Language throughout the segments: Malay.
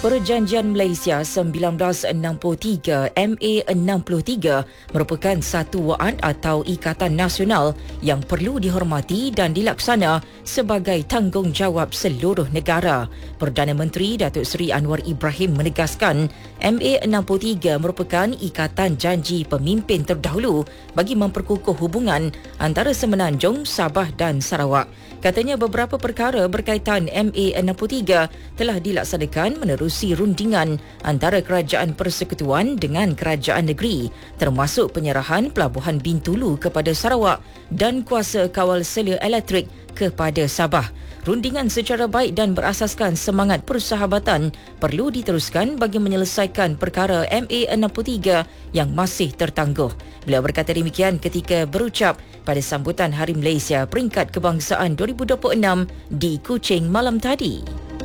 Perjanjian Malaysia 1963 MA63 merupakan satu wa'ad atau ikatan nasional yang perlu dihormati dan dilaksana sebagai tanggungjawab seluruh negara. Perdana Menteri Datuk Seri Anwar Ibrahim menegaskan MA63 merupakan ikatan janji pemimpin terdahulu bagi memperkukuh hubungan antara Semenanjung, Sabah dan Sarawak. Katanya beberapa perkara berkaitan MA63 telah dilaksanakan menerusi rundingan antara Kerajaan Persekutuan dengan Kerajaan Negeri, termasuk penyerahan Pelabuhan Bintulu kepada Sarawak dan kuasa kawal selia elektrik kepada Sabah. Rundingan secara baik dan berasaskan semangat persahabatan perlu diteruskan bagi menyelesaikan perkara MA63 yang masih tertangguh. Beliau berkata demikian ketika berucap pada sambutan Hari Malaysia Peringkat Kebangsaan 2026 di Kuching malam tadi.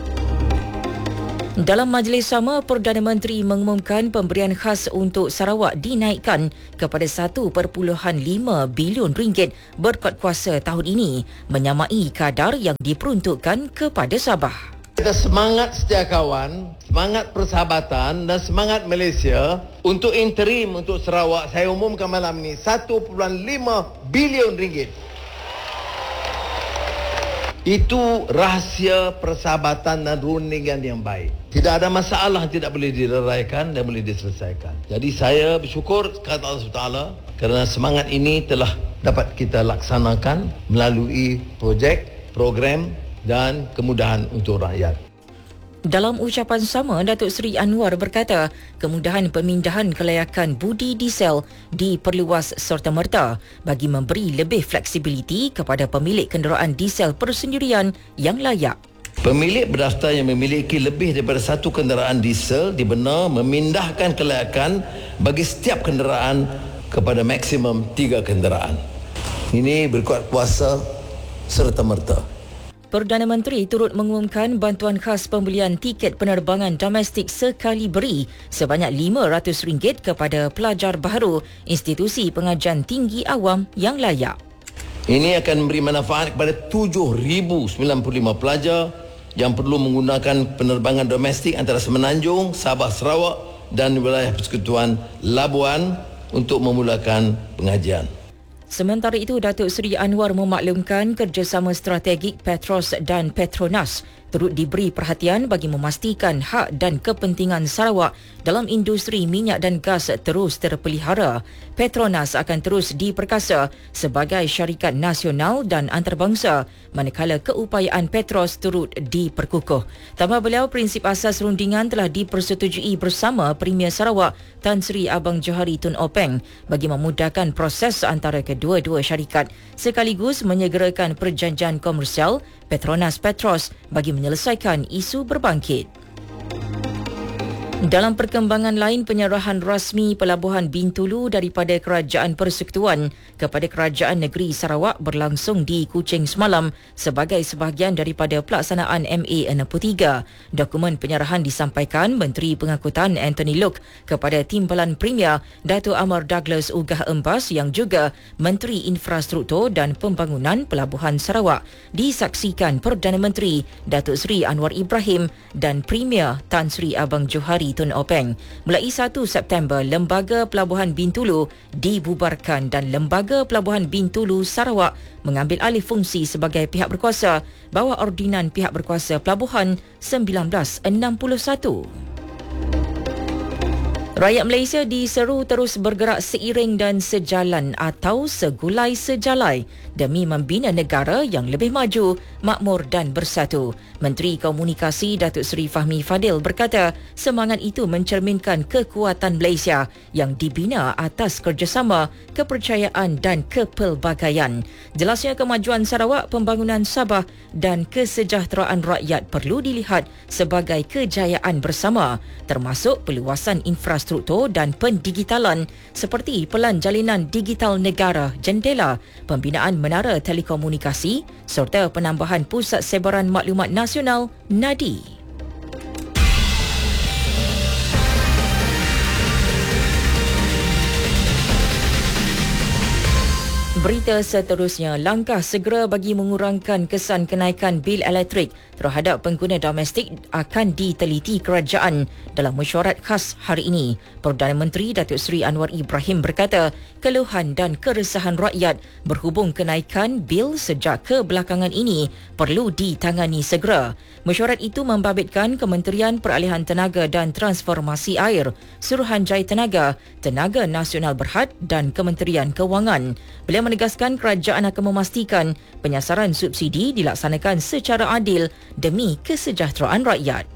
Dalam majlis sama, Perdana Menteri mengumumkan pemberian khas untuk Sarawak dinaikkan kepada 1.5 bilion ringgit berkat kuasa tahun ini, menyamai kadar yang diperuntukkan kepada Sabah. Kita semangat setia kawan, semangat persahabatan dan semangat Malaysia untuk interim untuk Sarawak. Saya umumkan malam ini 1.5 bilion ringgit. Itu rahsia persahabatan dan rundingan yang baik. Tidak ada masalah yang tidak boleh direraikan dan boleh diselesaikan. Jadi saya bersyukur kepada Allah SWT kerana semangat ini telah dapat kita laksanakan melalui projek, program dan kemudahan untuk rakyat. Dalam ucapan sama, Datuk Seri Anwar berkata kemudahan pemindahan kelayakan budi diesel diperluas serta-merta bagi memberi lebih fleksibiliti kepada pemilik kenderaan diesel persendirian yang layak. Pemilik berdaftar yang memiliki lebih daripada satu kenderaan diesel dibenar memindahkan kelayakan bagi setiap kenderaan kepada maksimum 3 kenderaan. Ini berkuat kuasa serta-merta. Perdana Menteri turut mengumumkan bantuan khas pembelian tiket penerbangan domestik sekali beri sebanyak RM500 kepada pelajar baharu institusi pengajian tinggi awam yang layak. Ini akan memberi manfaat kepada 7,095 pelajar yang perlu menggunakan penerbangan domestik antara Semenanjung, Sabah, Sarawak dan wilayah Persekutuan Labuan untuk memulakan pengajian. Sementara itu, Datuk Seri Anwar memaklumkan kerjasama strategik Petros dan Petronas turut diberi perhatian bagi memastikan hak dan kepentingan Sarawak dalam industri minyak dan gas terus terpelihara. Petronas akan terus diperkasa sebagai syarikat nasional dan antarabangsa manakala keupayaan Petros turut diperkukuh. Tambah beliau, prinsip asas rundingan telah dipersetujui bersama Premier Sarawak Tan Sri Abang Johari Tun Openg bagi memudahkan proses antara kedua-dua syarikat sekaligus menyegerakan perjanjian komersial Petronas Petros bagi menyelesaikan isu berbangkit. Dalam perkembangan lain, penyerahan rasmi Pelabuhan Bintulu daripada Kerajaan Persekutuan kepada Kerajaan Negeri Sarawak berlangsung di Kuching semalam sebagai sebahagian daripada pelaksanaan MA63. Dokumen penyerahan disampaikan Menteri Pengangkutan Anthony Loke kepada Timbalan Premier Datuk Amar Douglas Ugah Embas yang juga Menteri Infrastruktur dan Pembangunan Pelabuhan Sarawak. Disaksikan Perdana Menteri Datuk Seri Anwar Ibrahim dan Premier Tan Sri Abang Johari Tun Openg. Mulai 1 September, Lembaga Pelabuhan Bintulu dibubarkan dan Lembaga Pelabuhan Bintulu Sarawak mengambil alih fungsi sebagai pihak berkuasa bawah ordinan pihak berkuasa Pelabuhan 1961. Rakyat Malaysia diseru terus bergerak seiring dan sejalan atau segulai sejalai demi membina negara yang lebih maju, makmur dan bersatu. Menteri Komunikasi Datuk Seri Fahmi Fadil berkata semangat itu mencerminkan kekuatan Malaysia yang dibina atas kerjasama, kepercayaan dan kepelbagaian. Jelasnya kemajuan Sarawak, pembangunan Sabah dan kesejahteraan rakyat perlu dilihat sebagai kejayaan bersama, termasuk peluasan infrastruktur dan pendigitalan seperti Pelan Jalinan Digital Negara Jendela, pembinaan menara telekomunikasi serta penambahan Pusat Sebaran Maklumat Nasional NADI. Berita seterusnya, langkah segera bagi mengurangkan kesan kenaikan bil elektrik terhadap pengguna domestik akan diteliti kerajaan dalam mesyuarat khas hari ini. Perdana Menteri Datuk Seri Anwar Ibrahim berkata, keluhan dan keresahan rakyat berhubung kenaikan bil sejak kebelakangan ini perlu ditangani segera. Mesyuarat itu membabitkan Kementerian Peralihan Tenaga dan Transformasi Air, Suruhanjaya Tenaga, Tenaga Nasional Berhad dan Kementerian Kewangan. Beliau menegaskan kerajaan akan memastikan penyasaran subsidi dilaksanakan secara adil demi kesejahteraan rakyat.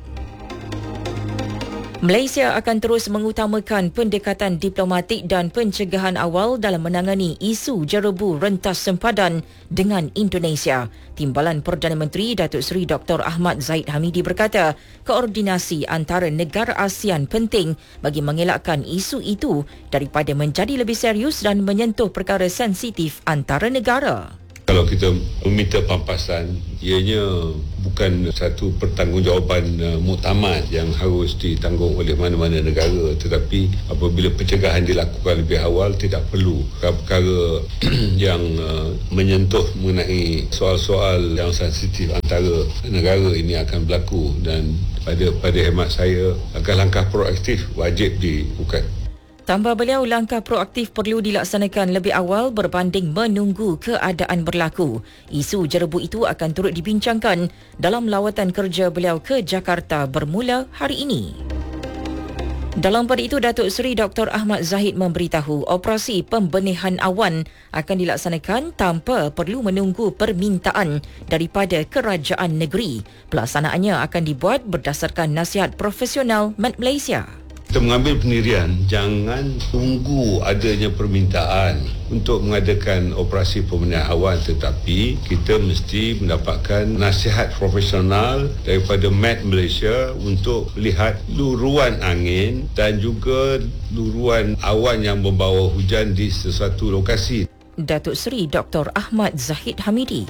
Malaysia akan terus mengutamakan pendekatan diplomatik dan pencegahan awal dalam menangani isu jerebu rentas sempadan dengan Indonesia. Timbalan Perdana Menteri Datuk Seri Dr. Ahmad Zahid Hamidi berkata, koordinasi antara negara ASEAN penting bagi mengelakkan isu itu daripada menjadi lebih serius dan menyentuh perkara sensitif antara negara. Kalau kita meminta pampasan, ianya bukan satu pertanggungjawaban muktamad yang harus ditanggung oleh mana-mana negara, tetapi apabila pencegahan dilakukan lebih awal, tidak perlu perkara yang menyentuh mengenai soal-soal yang sensitif antara negara ini akan berlaku, dan pada hemat saya langkah proaktif wajib dilakukan. Tambah beliau, langkah proaktif perlu dilaksanakan lebih awal berbanding menunggu keadaan berlaku. Isu jerebu itu akan turut dibincangkan dalam lawatan kerja beliau ke Jakarta bermula hari ini. Dalam pada itu, Datuk Seri Dr. Ahmad Zahid memberitahu operasi pembenihan awan akan dilaksanakan tanpa perlu menunggu permintaan daripada kerajaan negeri. Pelaksanaannya akan dibuat berdasarkan nasihat profesional Met Malaysia. Kita mengambil pendirian jangan tunggu adanya permintaan untuk mengadakan operasi pembenihan awan, tetapi kita mesti mendapatkan nasihat profesional daripada Met Malaysia untuk melihat luruan angin dan juga luruan awan yang membawa hujan di sesuatu lokasi. Datuk Seri Dr. Ahmad Zahid Hamidi.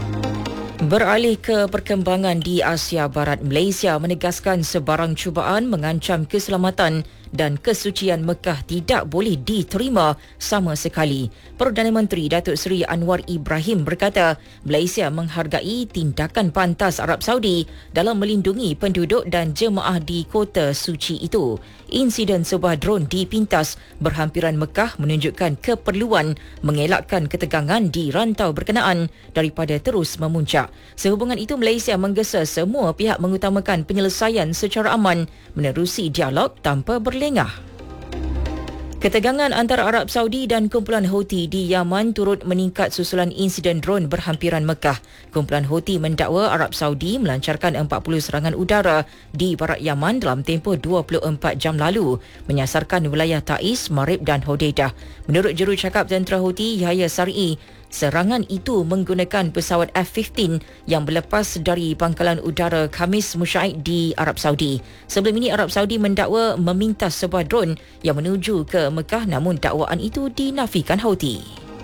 Beralih ke perkembangan di Asia Barat, Malaysia menegaskan sebarang cubaan mengancam keselamatan dan kesucian Mekah tidak boleh diterima sama sekali. Perdana Menteri Datuk Seri Anwar Ibrahim berkata, Malaysia menghargai tindakan pantas Arab Saudi dalam melindungi penduduk dan jemaah di kota suci itu. Insiden sebuah drone dipintas berhampiran Mekah menunjukkan keperluan mengelakkan ketegangan di rantau berkenaan daripada terus memuncak. Sehubungan itu, Malaysia menggesa semua pihak mengutamakan penyelesaian secara aman menerusi dialog tanpa berlengah. Ketegangan antara Arab Saudi dan kumpulan Houthi di Yaman turut meningkat susulan insiden drone berhampiran Mekah. Kumpulan Houthi mendakwa Arab Saudi melancarkan 40 serangan udara di barat Yaman dalam tempoh 24 jam lalu, menyasarkan wilayah Taiz, Marib dan Hodeidah. Menurut jurucakap tentera Houthi Yahya Sar'i, serangan itu menggunakan pesawat F-15 yang berlepas dari pangkalan udara Khamis Mushaid di Arab Saudi. Sebelum ini, Arab Saudi mendakwa memintas sebuah drone yang menuju ke Mekah, namun dakwaan itu dinafikan Houthi.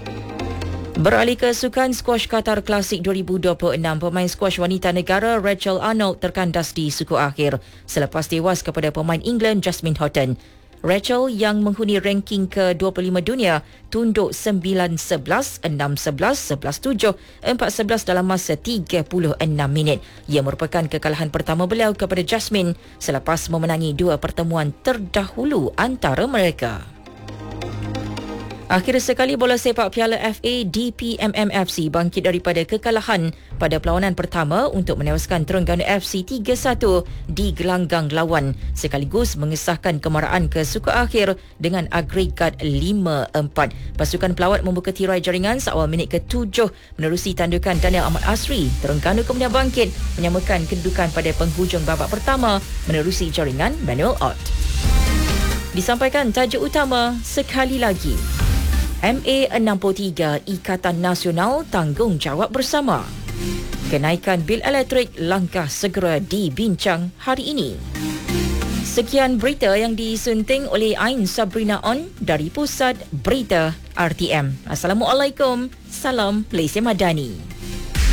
Beralih ke sukan skuash Qatar Classic 2026, pemain skuash wanita negara Rachel Arnold terkandas di suku akhir selepas tewas kepada pemain England Jasmine Houghton. Rachel yang menghuni ranking ke-25 dunia tunduk 9-11, 6-11, 11-7, 4-11 dalam masa 36 minit. Ia merupakan kekalahan pertama beliau kepada Jasmine selepas memenangi dua pertemuan terdahulu antara mereka. Akhir sekali, bola sepak Piala FA DPMM FC bangkit daripada kekalahan pada perlawanan pertama untuk menewaskan Terengganu FC 3-1 di gelanggang lawan, sekaligus mengesahkan kemarahan ke suku akhir dengan agregat 5-4. Pasukan pelawat membuka tirai jaringan seawal minit ke-7 menerusi tandukan Daniel Ahmad Asri. Terengganu kemudian bangkit menyamakan kedudukan pada penghujung babak pertama menerusi jaringan Manuel Ott. Disampaikan tajuk utama sekali lagi. MA63, Ikatan Nasional Tanggungjawab Bersama. Kenaikan bil elektrik langkah segera dibincang hari ini. Sekian berita yang disunting oleh Ain Sabrina On dari Pusat Berita RTM. Assalamualaikum. Salam Malaysia Madani.